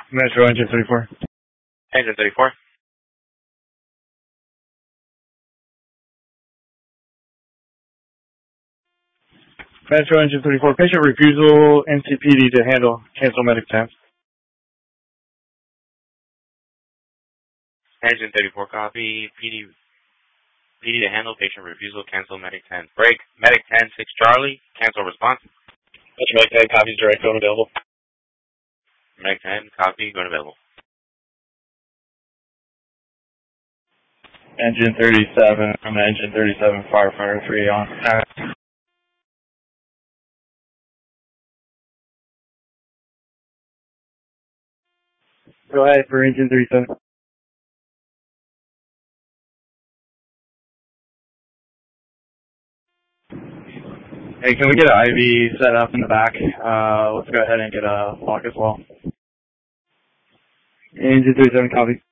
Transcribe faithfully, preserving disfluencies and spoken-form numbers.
Metro engine thirty-four. Engine thirty-four. Metro engine thirty-four. Patient refusal N C P D to handle. Cancel medic ten. Engine thirty-four, copy. P D P D to handle. Patient refusal. Cancel medic ten. Break. Medic ten, six Charlie. Cancel response. Medic ten, copies direct, going available. Medic ten, copy, going available. Engine thirty-seven, I'm an engine thirty-seven, firefighter three on. Go ahead for engine thirty-seven. Hey, can we get an I V set up in the back? Uh, let's go ahead and get a lock as well. Engine thirty-seven, copy.